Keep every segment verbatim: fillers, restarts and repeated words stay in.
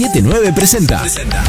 siete nueve presenta.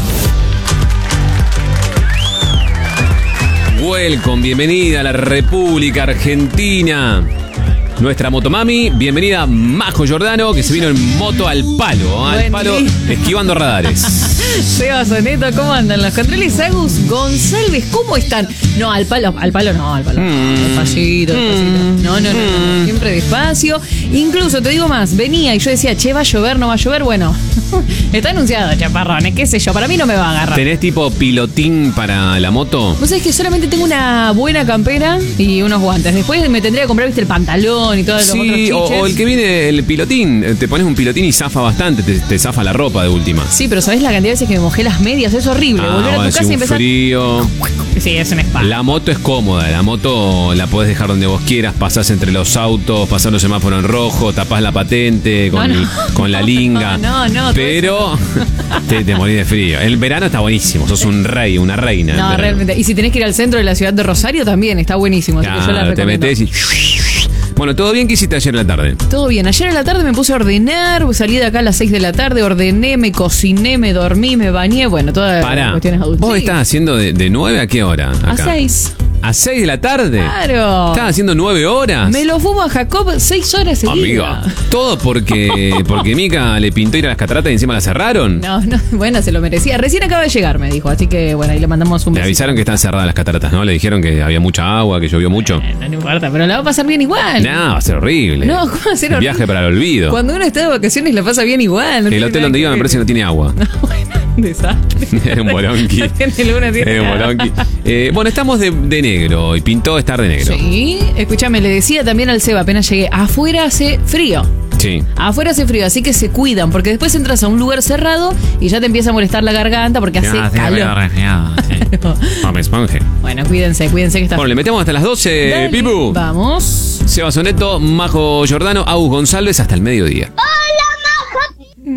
Welcome, bienvenida a la República Argentina. Nuestra motomami, bienvenida Majo Giordano, que se vino en moto al palo, al Buen palo, día. esquivando radares. Seba Soneto, ¿cómo andan los controles? Agus González, ¿cómo están? No, al palo, al palo no, al palo. no, Mm. Despacito, despacito. No, no, no, no, no, siempre despacio. Incluso, te digo más, venía y yo decía, che, va a llover, no va a llover. Bueno, está anunciado, chaparrones, qué sé yo, para mí no me va a agarrar. ¿Tenés tipo pilotín para la moto? Vos sabés que solamente tengo una buena campera y unos guantes. Después me tendría que comprar, viste, el pantalón y todos los otros Sí, chiches. o, o el que viene el pilotín. Te pones un pilotín y zafa bastante, te, te zafa la ropa de última. Sí, pero ¿sabés la cantidad de veces que me mojé las medias? Es horrible. Ah, Volver a bueno, tu casa sí, y un empezar... frío. Sí, es un spa. La moto es cómoda, la moto la podés dejar donde vos quieras, pasás entre los autos, pasás los semáforos en rojo, tapás la patente con, No, no. el- con la linga. No, no, todo Pero te, te morís de frío. El verano está buenísimo, sos un rey, una reina. en No, verano. realmente. Y si tenés que ir al centro de la ciudad de Rosario también, está buenísimo. Así que yo la Claro, te recomiendo. metés y... Bueno, ¿todo bien? ¿Qué hiciste ayer en la tarde? Todo bien. Ayer en la tarde me puse a ordenar, salí de acá a las seis de la tarde, ordené, me cociné, me dormí, me bañé, bueno, todas las Pará, cuestiones adultas. ¿vos Sí. estás haciendo de, de nueve a qué hora? A Acá? seis. ¿A seis de la tarde? Claro. ¿Estás haciendo nueve horas? Me lo fumo a Jacob seis horas seguidas. Amiga, todo porque porque Mica le pintó ir a las cataratas y encima la cerraron. No, no, bueno, se lo merecía. Recién acaba de llegar, me dijo, así que bueno, ahí le mandamos un Le besito. avisaron que están cerradas las cataratas, ¿no? Le dijeron que había mucha agua, que llovió mucho. Eh, No, no importa, pero la va a pasar bien igual. No, va a ser horrible. No, ¿cómo va a ser Un horrible? viaje para el olvido. Cuando uno está de vacaciones la pasa bien igual. no El tiene hotel nada donde que iba me ver. parece que no tiene agua. Bueno, desastre. Era un bolonqui. No tiene luna, tiene Era un nada. bolonqui. Eh, bueno, estamos de, de negro y pintó estar de negro. Sí, escúchame, le decía también al Seba, apenas llegué, afuera hace frío. Sí. Afuera hace frío, así que se cuidan, porque después entras a un lugar cerrado y ya te empieza a molestar la garganta porque hace Ah, sí, calor. resfriado, sí. Vamos, esponje. Bueno, cuídense, cuídense que está. Bueno, le metemos hasta las doce, Dale, Pipu. Vamos. Seba Soneto, Majo Giordano, Agus González, hasta el mediodía.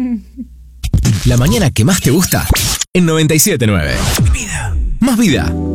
La mañana que más te gusta en noventa y siete nueve. Más vida.